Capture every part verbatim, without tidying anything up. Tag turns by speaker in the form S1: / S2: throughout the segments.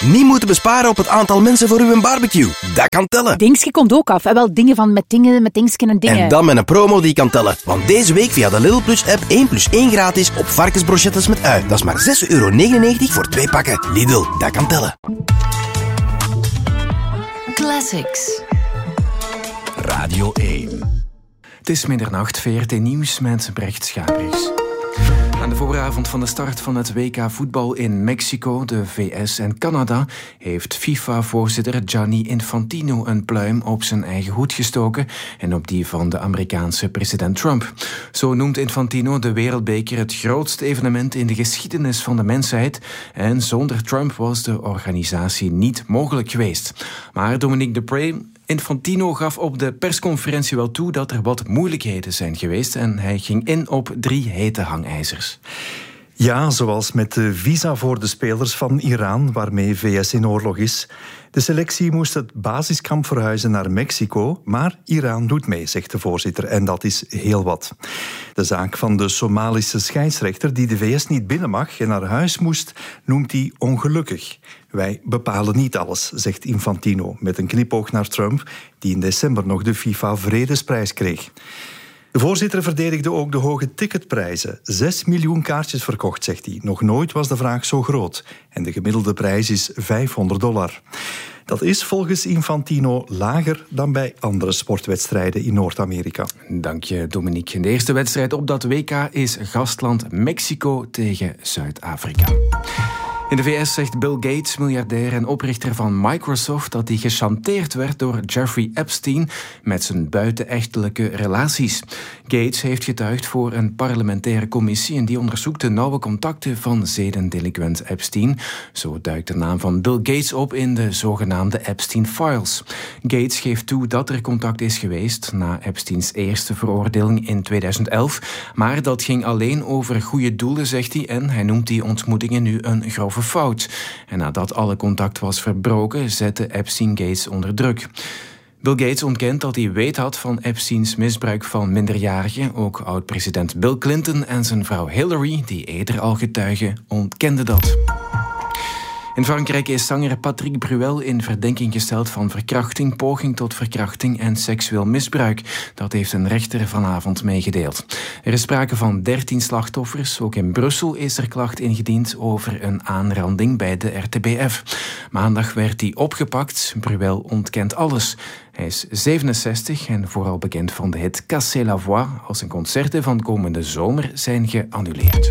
S1: Niet moeten besparen op het aantal mensen voor uw barbecue. Dat kan tellen.
S2: Dingske komt ook af. En wel dingen van met dingen, met dingsken en dingen.
S1: En dan met een promo die kan tellen. Want deze week via de Lidl Plus app één plus één gratis op varkensbrochettes met ui. Dat is maar zes euro negenennegentig voor twee pakken. Lidl, dat kan tellen.
S3: Classics.
S4: Radio één.
S5: Het is middernacht, V R T Nieuws met Brecht Schabriks. Aan de vooravond van de start van het W K voetbal in Mexico, de V S en Canada heeft FIFA-voorzitter Gianni Infantino een pluim op zijn eigen hoed gestoken en op die van de Amerikaanse president Trump. Zo noemt Infantino de Wereldbeker het grootste evenement in de geschiedenis van de mensheid en zonder Trump was de organisatie niet mogelijk geweest. Maar Dominique Dupré, Infantino gaf op de persconferentie wel toe dat er wat moeilijkheden zijn geweest en hij ging in op drie hete hangijzers.
S6: Ja, zoals met de visa voor de spelers van Iran, waarmee V S in oorlog is. De selectie moest het basiskamp verhuizen naar Mexico, maar Iran doet mee, zegt de voorzitter, en dat is heel wat. De zaak van de Somalische scheidsrechter die de V S niet binnen mag en naar huis moest, noemt hij ongelukkig. Wij bepalen niet alles, zegt Infantino, met een knipoog naar Trump, die in december nog de FIFA-vredesprijs kreeg. De voorzitter verdedigde ook de hoge ticketprijzen. Zes miljoen kaartjes verkocht, zegt hij. Nog nooit was de vraag zo groot. En de gemiddelde prijs is vijfhonderd dollar. Dat is volgens Infantino lager dan bij andere sportwedstrijden in Noord-Amerika.
S5: Dank je, Dominique. De eerste wedstrijd op dat W K is gastland Mexico tegen Zuid-Afrika. In de V S zegt Bill Gates, miljardair en oprichter van Microsoft, dat hij gechanteerd werd door Jeffrey Epstein met zijn buitenechtelijke relaties. Gates heeft getuigd voor een parlementaire commissie en die onderzoekt de nauwe contacten van zedendelinquent Epstein. Zo duikt de naam van Bill Gates op in de zogenaamde Epstein Files. Gates geeft toe dat er contact is geweest na Epsteins eerste veroordeling in tweeduizend elf, maar dat ging alleen over goede doelen, zegt hij, en hij noemt die ontmoetingen nu een grove fout. En nadat alle contact was verbroken, zette Epstein Gates onder druk. Bill Gates ontkent dat hij weet had van Epsteins misbruik van minderjarigen. Ook oud-president Bill Clinton en zijn vrouw Hillary, die eerder al getuigen, ontkenden dat. In Frankrijk is zanger Patrick Bruel in verdenking gesteld van verkrachting, poging tot verkrachting en seksueel misbruik. Dat heeft een rechter vanavond meegedeeld. Er is sprake van dertien slachtoffers. Ook in Brussel is er klacht ingediend over een aanranding bij de R T B F. Maandag werd hij opgepakt. Bruel ontkent alles. Hij is zevenenzestig en vooral bekend van de hit Cassez la voix, als zijn concerten van komende zomer zijn geannuleerd.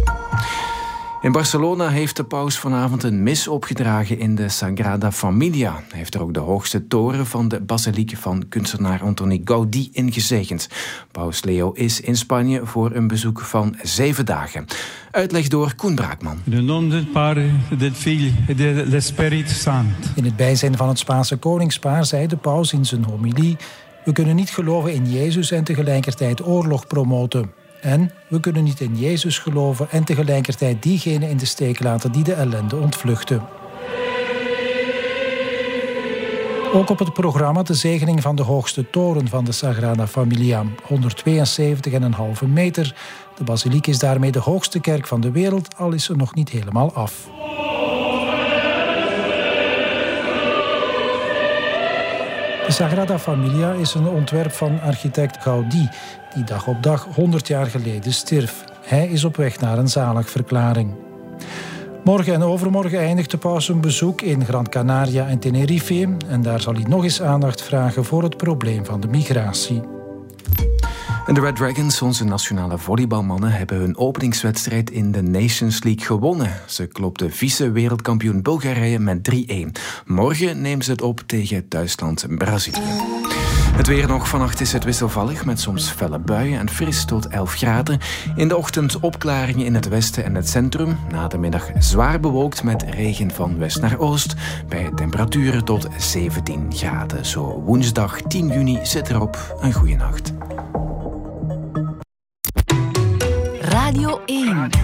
S5: In Barcelona heeft de paus vanavond een mis opgedragen in de Sagrada Familia. Hij heeft er ook de hoogste toren van de basiliek van kunstenaar Antoni Gaudí ingezegend. Paus Leo is in Spanje voor een bezoek van zeven dagen. Uitleg door Koen Braakman.
S7: In het naam del Padre, del Figlio e dello Spirito Santo.
S8: In het bijzijn van het Spaanse koningspaar zei de paus in zijn homilie: we kunnen niet geloven in Jezus en tegelijkertijd oorlog promoten. En we kunnen niet in Jezus geloven en tegelijkertijd diegenen in de steek laten die de ellende ontvluchten. Ook op het programma de zegening van de hoogste toren van de Sagrada Familia, honderdtweeënzeventig komma vijf meter. De basiliek is daarmee de hoogste kerk van de wereld, al is ze nog niet helemaal af. De Sagrada Familia is een ontwerp van architect Gaudí, die dag op dag honderd jaar geleden stierf. Hij is op weg naar een zaligverklaring. Morgen en overmorgen eindigt de paus een bezoek in Gran Canaria en Tenerife. En daar zal hij nog eens aandacht vragen voor het probleem van de migratie.
S5: En de Red Dragons, onze nationale volleybalmannen, hebben hun openingswedstrijd in de Nations League gewonnen. Ze klopten vice-wereldkampioen Bulgarije met drie-een. Morgen nemen ze het op tegen thuisland Brazilië. Het weer nog. Vannacht is het wisselvallig met soms felle buien en fris tot elf graden. In de ochtend opklaringen in het westen en het centrum. Na de middag zwaar bewolkt met regen van west naar oost. Bij temperaturen tot zeventien graden. Zo woensdag tien juni zit erop. Een goeie nacht.
S3: Radio één.